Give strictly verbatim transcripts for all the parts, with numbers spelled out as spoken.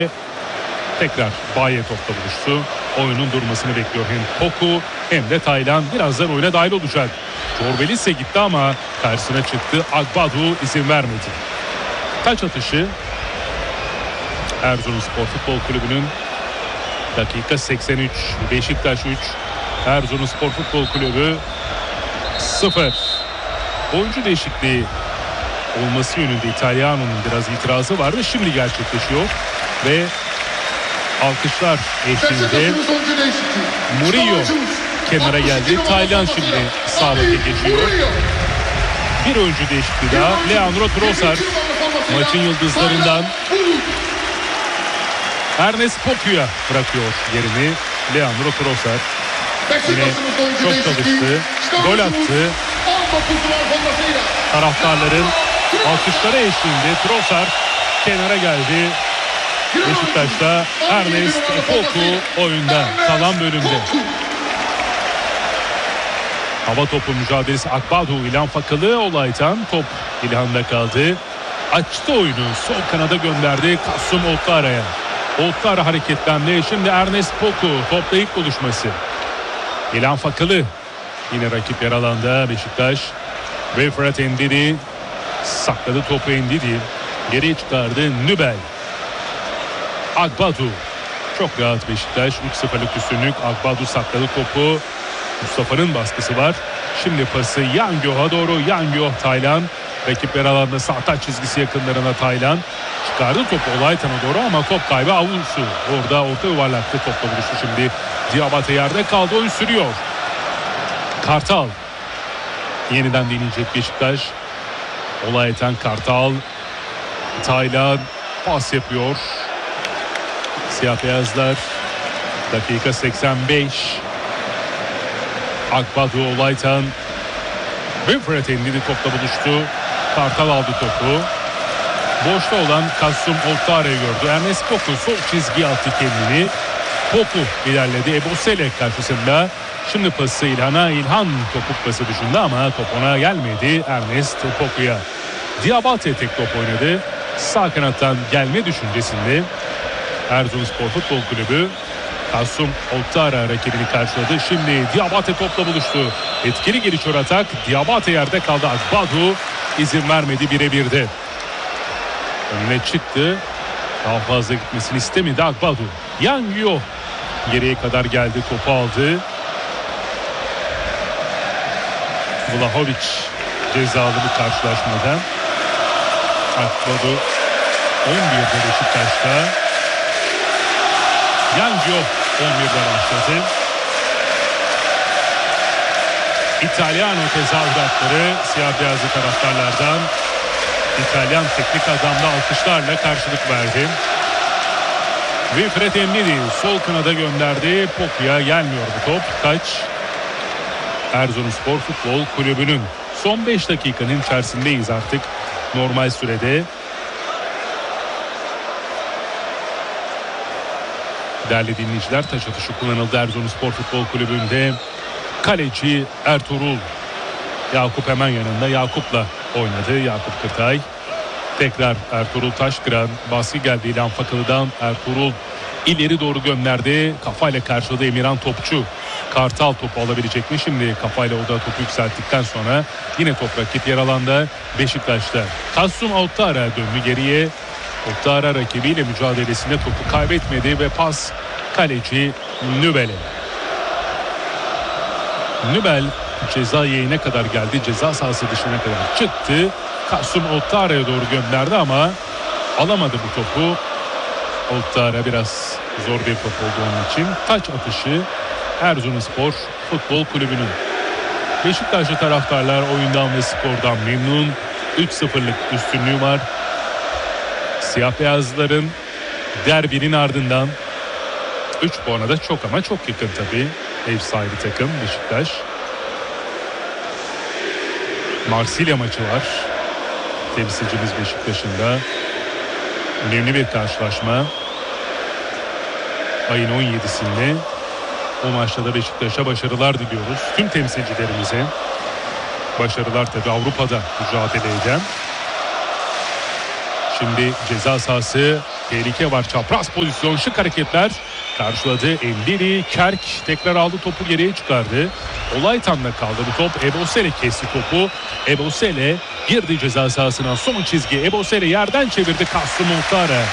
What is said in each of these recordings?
Tekrar Baye topla buluştu. Oyunun durmasını bekliyor hem Poku hem de Taylan. Birazdan oyuna dahil olacak. Corbelisse gitti ama karşısına çıktı. Agbadu izin vermedi. Taç atışı Erzurumspor Futbol Kulübü'nün dakika seksen üç. Beşiktaş üç. Erzurumspor Futbol Kulübü sıfır. Oyuncu değişikliği olması yönünde İtalyana'nın biraz itirazı vardı. Şimdi gerçekleşiyor ve alkışlar eşliğinde Murillo kenara geldi. Taylan şimdi sağ beke geçiyor. Bir oyuncu değişikliği daha. Leandro Trossard maçın yıldızlarından Ernest Poku'ya bırakıyor yerini. Leandro Trossard yine çok çalıştı. Gol attı. Taraftarların alkışları eşliğinde Trossard kenara geldi. Beşiktaş'ta Ernest Poku oyunda kalan bölümde. Hava topu mücadelesi Agbadu İlhan Fakalı olaydan top İlhan'da kaldı. Açtı oyunu, sol kanada gönderdi Kasım Ottara'ya. Ottara hareketlendi. Şimdi Ernest Poku topla ilk buluşması. İlhan Fakalı yine rakip yer alanda Beşiktaş. Wilfred Ndidi sakladı topu. Ndidi geriye çıkardı. Nübel. Agbadu çok rahat Beşiktaş. üç sıfırlık üstünlük. Agbadu sakladı topu. Mustafa'nın baskısı var. Şimdi pası Yangyo'ya doğru. Yangyo Taylan. Rakip yer alanda sağ taç çizgisi yakınlarına Taylan. Çıkardı topu Olaytan'a doğru ama top kaybı Avunsu. Orada orta yuvarlakta topla buluştu şimdi. Diabate yerde kaldı. Oyun sürüyor. Kartal. Yeniden deneyecek Beşiktaş. Olaytan Kartal. Taylan pas yapıyor. Siyah beyazlar. Dakika seksen beş. Agbadu Olaytan. Wilfred Ndidi topla buluştu. Kartal aldı topu. Boşta olan Kasım Ottara'yı gördü. Ernest Poku sol çizgiye attı kendini. Poku ilerledi. Ebosele karşısında. Şimdi pası İlhan'a. İlhan topuk pası dışında ama top ona gelmedi. Ernest Poku'ya. Diabate tek top oynadı. Sağ kanattan gelme düşüncesinde. Erzurumspor Futbol Kulübü Kasım Ottara rakibini karşıladı. Şimdi Diabate topla buluştu. Etkili gelişiyor atak. Diabate yerde kaldı. Agbadu izin vermedi birebirde. Önüne çıktı. Daha fazla gitmesini istemedi Agbadu. Yangyo geriye kadar geldi. Topu aldı. Vlahovic cezalı bir karşılaşmada. Agbadu on birde Beşiktaş'ta. Yangyo on birde başladı. İtalyano tezahüratları siyah beyazlı taraftarlardan. İtalyan teknik adamda alkışlarla karşılık verdi. Wilfred Ndidi sol kanada gönderdi. Poku'ya gelmiyor bu top. Taç Erzurumspor Futbol Kulübü'nün son beş dakikanın içerisindeyiz artık normal sürede. Değerli dinleyiciler, taç atışı kullanıldı Erzurumspor Futbol Kulübü'nde. Kaleci Ertuğrul. Yakup hemen yanında. Yakup'la oynadı. Yakup Kırtay. Tekrar Ertuğrul Taşkıran. Baskı geldi İlhan Fakalı'dan. Ertuğrul ileri doğru gönderdi. Kafayla karşıladı Emirhan Topçu. Kartal topu alabilecek mi? Şimdi kafayla o da topu yükselttikten sonra yine top rakip yer alanda Beşiktaş'ta. Kasım Ottara döndü geriye. Ottara rakibiyle mücadelesinde topu kaybetmedi ve pas kaleci Nübel'e. Nübel ceza yayına kadar geldi. Ceza sahası dışına kadar çıktı. Kasım Ottara'ya doğru gönderdi ama alamadı bu topu. Ottara biraz zor bir top oldu onun için. Taç atışı Erzurumspor Futbol Kulübü'nün. Beşiktaşlı taraftarlar oyundan ve spordan memnun. üç sıfırlık üstünlüğü var. Siyah beyazların derbinin ardından üç puana da çok ama çok yakın tabii. Ev sahibi takım Beşiktaş. Marsilya maçı var. Temsilcimiz Beşiktaş'ın da önemli bir karşılaşma. Ayın on yedisinde o maçta da Beşiktaş'a başarılar diliyoruz. Tüm temsilcilerimize başarılar tabii Avrupa'da mücadele eden. Şimdi ceza sahası Tehlike var. Çapraz pozisyon. Şık hareketler. Karşıladı Endiri. Kerk tekrar aldı. Topu geriye çıkardı. Olaytan'da kaldı bu top. Ebosele kesti topu. Ebosele girdi ceza sahasına. Son çizgi. Ebosele yerden çevirdi. Kasım Oktara.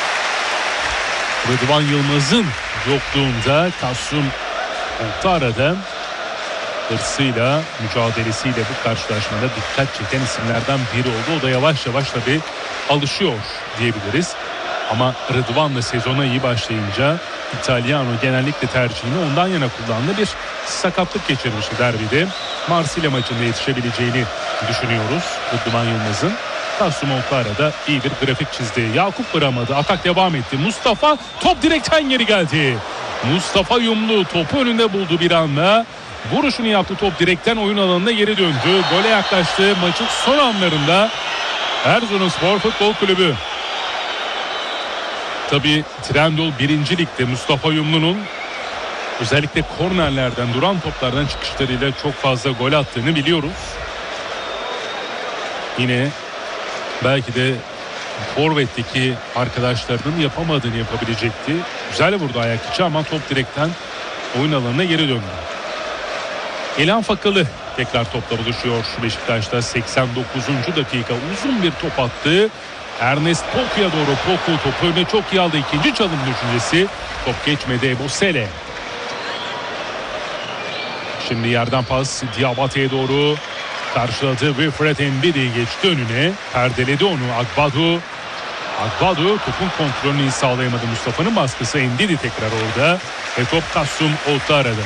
Rıdvan Yılmaz'ın yokluğunda Kasım Oktara'da hırsıyla, mücadelesiyle bu karşılaşmada dikkat çeken isimlerden biri oldu. O da yavaş yavaş tabii alışıyor diyebiliriz. Ama Rıdvan da sezona iyi başlayınca İtalyano genellikle tercihini ondan yana kullandı. Bir sakatlık geçirmişti derbide. Marsilya maçında yetişebileceğini düşünüyoruz Rıdvan Yılmaz'ın. Kasım Oktara da iyi bir grafik çizdi. Yakup bıramadı. Atak devam etti. Mustafa top direkten geri geldi. Mustafa Yumlu topu önünde buldu bir anda. Vuruşunu yaptı, top direkten oyun alanına geri döndü. Gole yaklaştı maçın son anlarında Erzurumspor Futbol Kulübü. Tabii Trendyol birinci Lig'de Mustafa Yumlu'nun özellikle kornerlerden, duran toplardan çıkışlarıyla çok fazla gol attığını biliyoruz. Yine belki de forvetteki arkadaşlarının yapamadığını yapabilecekti. Güzel vurdu ayak içi ama top direkten oyun alanına geri döndü. Elan Fakalı tekrar topla buluşuyor Beşiktaş'ta. seksen dokuzuncu dakika uzun bir top attı. Ernest Poku'ya doğru. Poku topu önüne çok iyi aldı. İkinci çalım düşüncesi. Top geçmedi. Ebosele. Şimdi yerden pas Diabate'ye doğru. Karşıladı. Wilfred Ndidi geçti önüne. Perdeledi onu. Agbadu. Agbadu topun kontrolünü sağlayamadı. Mustafa'nın baskısı. Ndidi tekrar orada. Ve top Kasım Otara'da.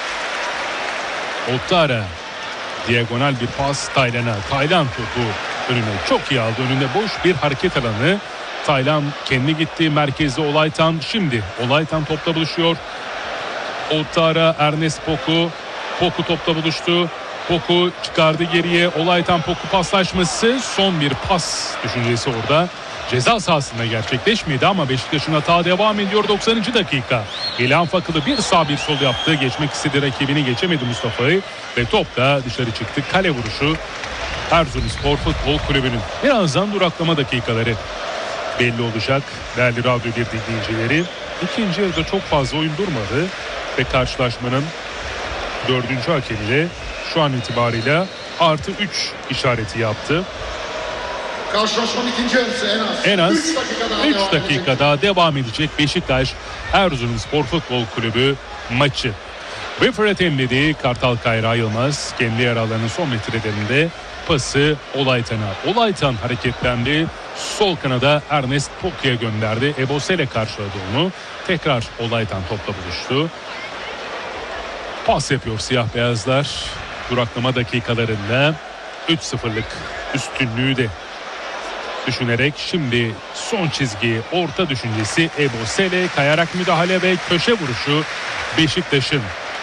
Otara. Diagonal bir pas Taylan'a. Taylan topu önüne çok iyi aldı. Önünde boş bir hareket alanı. Taylan kendi gitti. Merkezde Olaytan. Şimdi Olaytan topla buluşuyor. Otara, Ernest Poku. Poku topla buluştu. Poku çıkardı geriye. Olaytan Poku paslaşması. Son bir pas düşüncesi orada. Ceza sahasında gerçekleşmedi ama Beşiktaş'ın hata devam ediyor. doksanıncı dakika. İlhan Fakalı bir sağ bir sol yaptı. Geçmek istedi, rakibini geçemedi Mustafa'yı. Ve top da dışarı çıktı. Kale vuruşu Erzurumspor Futbol Kulübü'nün. Birazdan duraklama dakikaları belli olacak. Değerli Radyo bir dinleyicileri. İkinci yarıda çok fazla oyun durmadı. Ve karşılaşmanın dördüncü hakemiyle şu an itibariyle artı üç işareti yaptı. Karşılaşmanın ikinci yarısı en az, en az üç dakika daha, üç devam, dakika edecek. daha devam edecek Beşiktaş Erzurumspor Futbol Kulübü maçı. Wilfred Ndidi, Kartal Kayra Yılmaz kendi yer alanının son metrelerinde pası Olaytan'a. Olaytan hareketlendi. Sol kanada Ernest Poku'ya gönderdi. Ebosele karşıladı onu. Tekrar Olaytan topla buluştu. Pas yapıyor siyah beyazlar. Duraklama dakikalarında üç sıfırlık üstünlüğü de düşünerek şimdi son çizgi orta düşüncesi Ebosele, kayarak müdahale ve köşe vuruşu Beşiktaş'ın.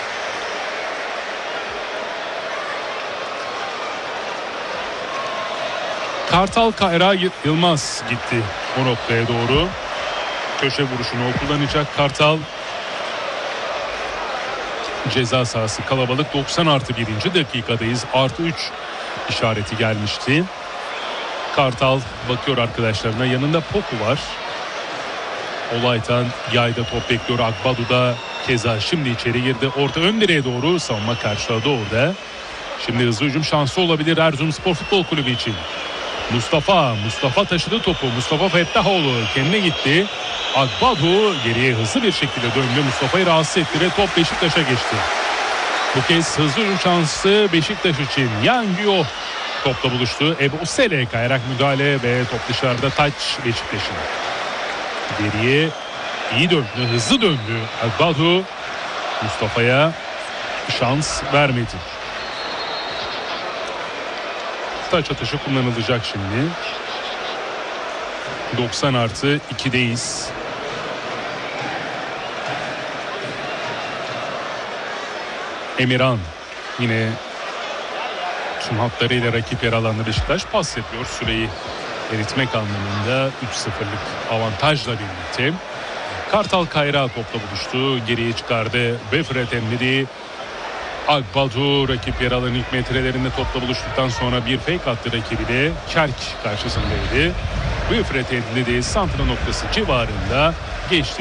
Kartal Kayra Yılmaz gitti o noktaya doğru. Köşe vuruşunu o kullanacak Kartal. Ceza sahası kalabalık. Doksan artı birinci dakikadayız. Artı üç işareti gelmişti. Kartal bakıyor arkadaşlarına. Yanında Poku var. Olaytan yayda top bekliyor. Agbadu da keza şimdi içeri girdi. Orta ön direğe doğru savunma karşıladı orada. Şimdi hızlı hücum şansı olabilir Erzurumspor Futbol Kulübü için. Mustafa, Mustafa taşıdı topu. Mustafa Fettahoğlu kendine gitti. Agbadu geriye hızlı bir şekilde döndü. Mustafa'yı rahatsız etti ve top Beşiktaş'a geçti. Bu kez hızlı hücum şansı Beşiktaş için. Yangyo topla buluştu. Ebosele kayarak müdahale ve top dışarıda, taç Beşiktaş'ın. Geriye iyi döndü, hızlı döndü. Agbadu Mustafa'ya şans vermedi. Taç atışı kullanılacak şimdi. doksan artı ikideyiz. Emirhan yine tüm hatlarıyla rakip yer alan Beşiktaş pas yapıyor. Süreyi eritmek anlamında üç sıfırlık avantajla birlikte. Kartal Kayra topla buluştu. Geriye çıkardı. Wilfred Ndidi. Agbadu rakip yer alan ilk metrelerinde topla buluştuktan sonra bir fake attı rakibiyle. Kerk karşısındaydı. Wilfred Endidi santra noktası civarında geçti.